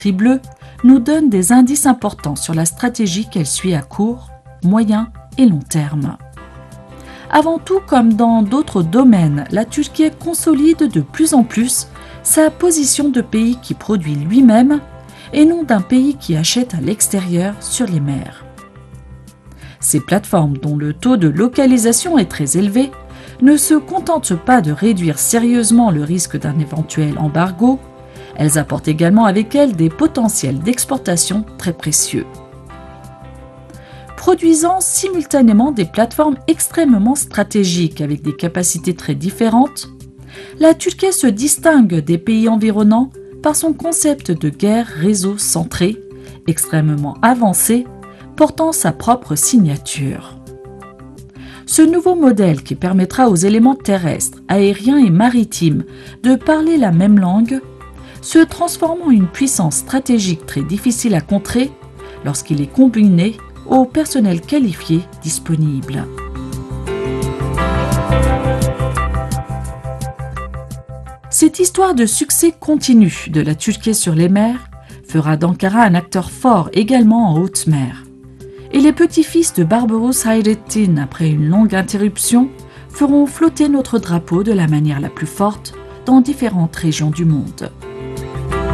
Bleue nous donne des indices importants sur la stratégie qu'elle suit à court, moyen et long terme. Avant tout, comme dans d'autres domaines, la Turquie consolide de plus en plus sa position de pays qui produit lui-même et non d'un pays qui achète à l'extérieur sur les mers. Ces plateformes, dont le taux de localisation est très élevé, ne se contentent pas de réduire sérieusement le risque d'un éventuel embargo, elles apportent également avec elles des potentiels d'exportation très précieux. Produisant simultanément des plateformes extrêmement stratégiques avec des capacités très différentes, la Turquie se distingue des pays environnants par son concept de guerre réseau centré, extrêmement avancé, portant sa propre signature. Ce nouveau modèle qui permettra aux éléments terrestres, aériens et maritimes de parler la même langue, se transforme en une puissance stratégique très difficile à contrer lorsqu'il est combiné au personnel qualifié disponible. Cette histoire de succès continu de la Turquie sur les mers fera d'Ankara un acteur fort également en haute mer. Et les petits-fils de Barbaros Hayrettin, après une longue interruption, feront flotter notre drapeau de la manière la plus forte dans différentes régions du monde.